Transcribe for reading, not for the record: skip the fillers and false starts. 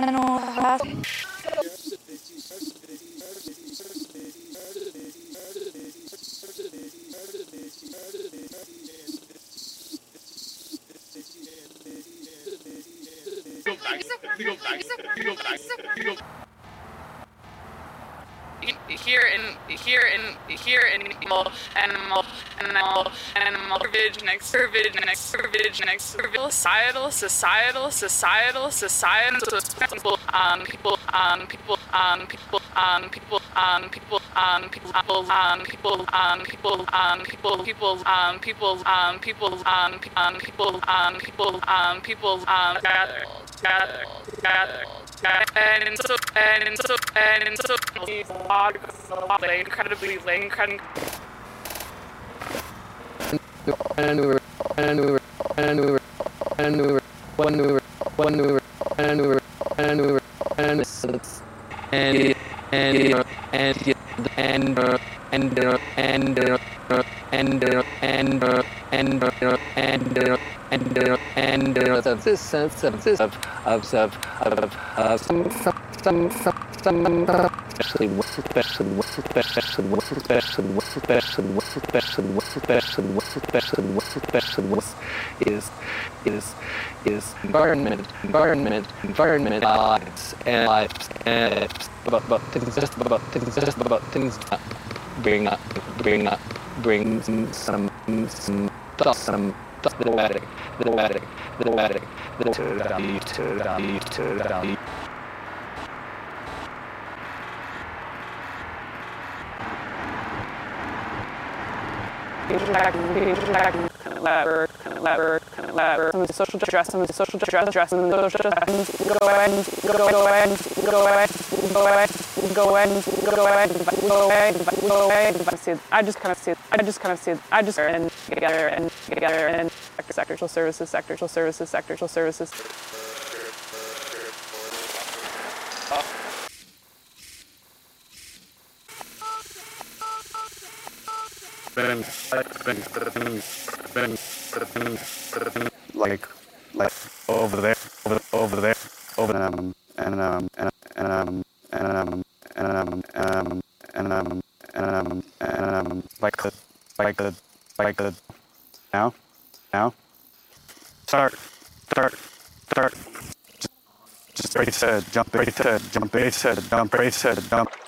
here in animal gather and so incredibly this sense of especially is environment lives about things bring some little some of the social dress, and I just kind of see together and sectoral services. Like over there, now, start, just ready to jump,